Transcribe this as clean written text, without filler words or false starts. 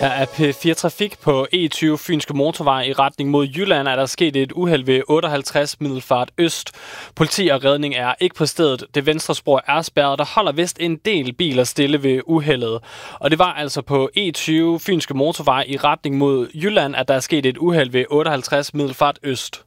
Her er P4 Trafik på E20 Fynske Motorvej i retning mod Jylland. Er der sket et uheld ved 58 Middelfart Øst. Politi og redning er ikke på stedet. Det venstre spor er spærret. Der holder vist en del biler stille ved uheldet. Og det var altså på E20 Fynske Motorvej i retning mod Jylland, at der er sket et uheld ved 58 Middelfart Øst.